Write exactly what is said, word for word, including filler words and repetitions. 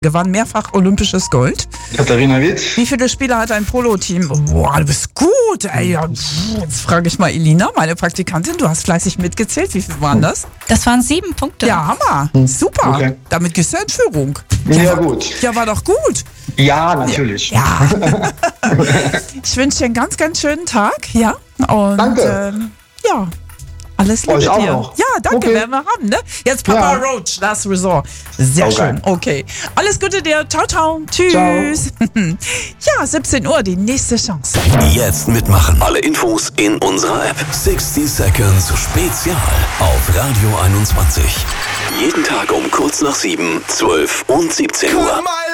Gewann mehrfach olympisches Gold. Katharina Witt. Wie viele Spieler hat ein Polo-Team? Boah, du bist gut. Ey, ja, jetzt frage ich mal Elina, meine Praktikantin. Du hast fleißig mitgezählt. Wie viel waren das? Das waren sieben Punkte. Ja, Hammer. Super. Okay. Damit gehst du in Führung. Ja, ja, gut. Ja, war doch gut. Ja, natürlich. Ja. Ich wünsche dir einen ganz, ganz schönen Tag. Ja. Und, danke. Ähm, ja. Alles Liebe Euch auch dir. noch. Ja, danke, okay. werden wir haben, ne? Jetzt Papa ja. Roach, Last Resort. Sehr okay. schön, okay. Alles Gute dir, ciao, ciao, tschüss. Ciao. Ja, siebzehn Uhr, die nächste Chance. Jetzt mitmachen. Alle Infos in unserer App. sechzig Seconds Spezial auf Radio einundzwanzig. Jeden Tag um kurz nach sieben, zwölf und siebzehn Uhr.